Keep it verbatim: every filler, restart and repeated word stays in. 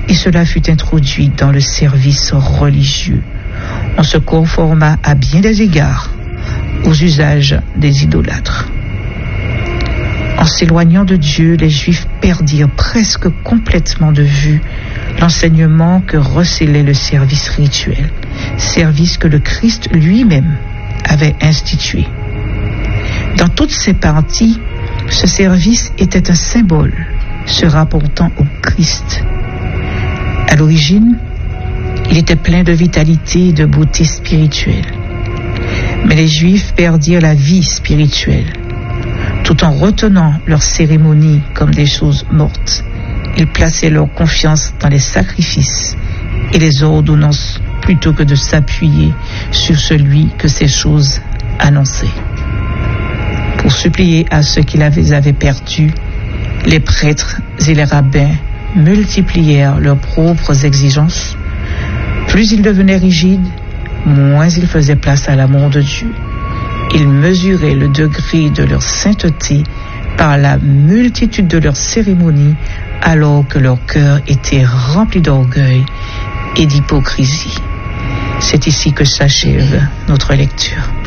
et cela fut introduit dans le service religieux. On se conforma à bien des égards aux usages des idolâtres. En s'éloignant de Dieu, les Juifs perdirent presque complètement de vue l'enseignement que recélait le service rituel, service que le Christ lui-même avait institué. Dans toutes ses parties, ce service était un symbole se rapportant au Christ. À l'origine, il était plein de vitalité et de beauté spirituelle. Mais les Juifs perdirent la vie spirituelle. Tout en retenant leurs cérémonies comme des choses mortes, ils plaçaient leur confiance dans les sacrifices et les ordonnances plutôt que de s'appuyer sur celui que ces choses annonçaient. Pour supplier à ceux qui l'avaient avaient perdu, les prêtres et les rabbins multiplièrent leurs propres exigences. Plus ils devenaient rigides, moins ils faisaient place à l'amour de Dieu. Ils mesuraient le degré de leur sainteté par la multitude de leurs cérémonies, alors que leur cœur était rempli d'orgueil et d'hypocrisie. C'est ici que s'achève notre lecture.